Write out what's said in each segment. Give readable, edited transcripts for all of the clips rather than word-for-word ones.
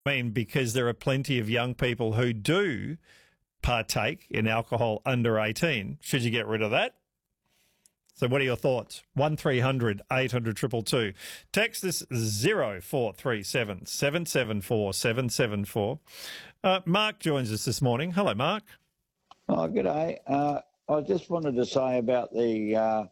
I mean, because there are plenty of young people who do partake in alcohol under 18. Should you get rid of that? So what are your thoughts? 1300 800 222. Text this 0437 774 774. Mark joins us this morning. Hello, Mark. Oh, g'day. I just wanted to say about the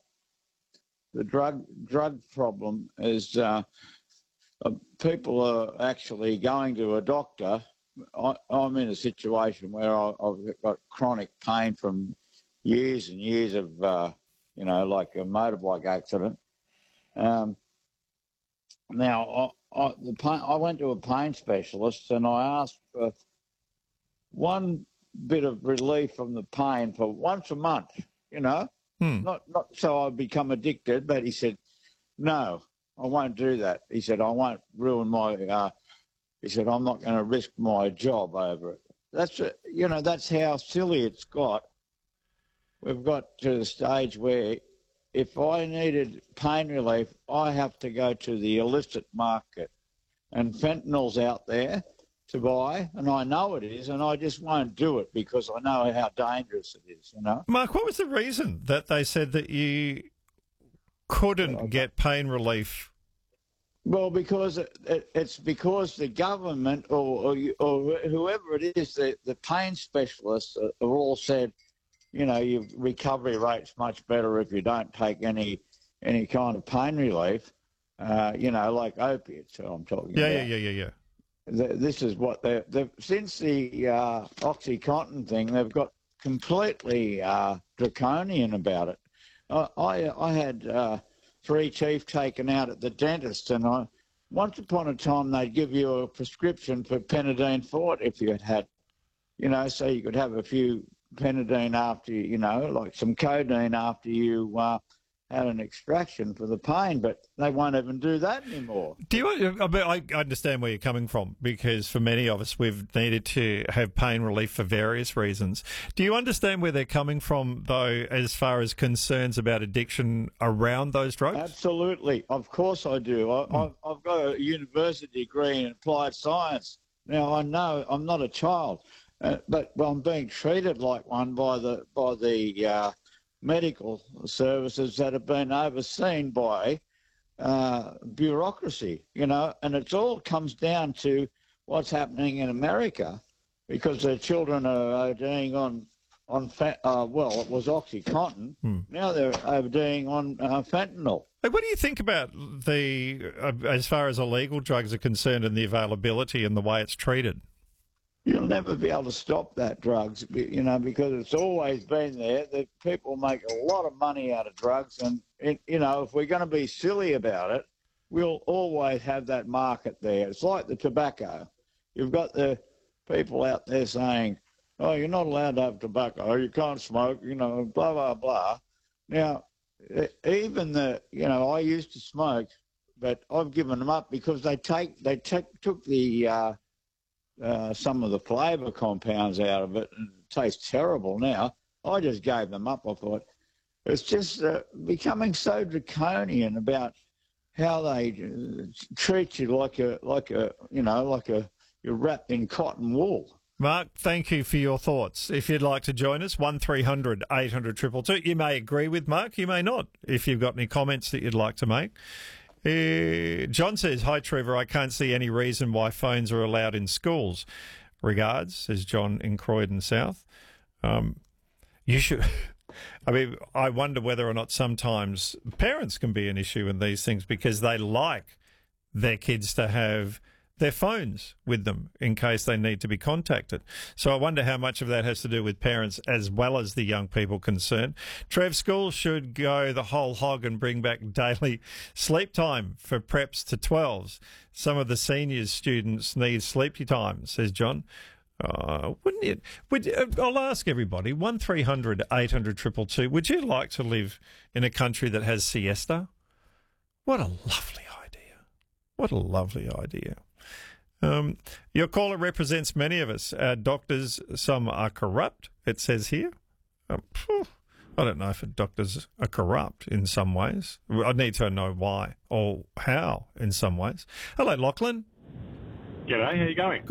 drug problem is people are actually going to a doctor. I'm in a situation where I've got chronic pain from years and years of, like a motorbike accident. Now, I went to a pain specialist and I asked for one bit of relief from the pain for once a month, not so I become addicted, but he said, no, I won't do that. He said, I won't ruin my, he said, I'm not going to risk my job over it. That's how silly it's got. We've got to the stage where if I needed pain relief, I have to go to the illicit market. And fentanyl's out there to buy, and I know it is, and I just won't do it because I know how dangerous it is, Mark, what was the reason that they said that you couldn't get pain relief? Well, because it's because the government or whoever it is, the pain specialists have all said, your recovery rate's much better if you don't take any kind of pain relief, like opiates. So I'm talking about. Yeah. This is what they've since the OxyContin thing, they've got completely draconian about it. I had 3 teeth taken out at the dentist, and once upon a time they'd give you a prescription for Penadine Forte if you had, so you could have a few Penadine after, like some codeine after you had an extraction for the pain, but they won't even do that anymore. I understand where you're coming from, because for many of us, we've needed to have pain relief for various reasons. Do you understand where they're coming from, though, as far as concerns about addiction around those drugs? Absolutely. Of course I do. I've got a university degree in applied science. Now, I know I'm not a child, but I'm being treated like one by the medical services that have been overseen by bureaucracy, and it all comes down to what's happening in America, because their children are ODing on it was OxyContin. Now they're ODing on fentanyl. What do you think about as far as illegal drugs are concerned, and the availability and the way it's treated? You'll never be able to stop that drugs, because it's always been there. That people make a lot of money out of drugs, and if we're going to be silly about it, we'll always have that market there. It's like the tobacco. You've got the people out there saying, "Oh, you're not allowed to have tobacco. You can't smoke." Blah blah blah. Now, even I used to smoke, but I've given them up because they took the some of the flavour compounds out of it, and it tastes terrible now. I just gave them up. I thought it's just becoming so draconian about how they treat you like you're wrapped in cotton wool. Mark, thank you for your thoughts. If you'd like to join us, 1300 800 222. You may agree with Mark, you may not. If you've got any comments that you'd like to make. John says, "Hi Trevor, I can't see any reason why phones are allowed in schools. Regards," says John in Croydon South. You should. I mean, I wonder whether or not sometimes parents can be an issue in these things, because they like their kids to have their phones with them in case they need to be contacted. So I wonder how much of that has to do with parents as well as the young people concerned. Trev, schools should go the whole hog and bring back daily sleep time for preps to 12s. Some of the seniors students need sleepy time, says John. Wouldn't it? I'll ask everybody, 1300 800 222. Would you like to live in a country that has siesta? What a lovely idea. What a lovely idea. Your caller represents many of us. Our doctors, some are corrupt, it says here. I don't know if doctors are corrupt in some ways. I need to know why or how in some ways. Hello, Lachlan. G'day, how you going?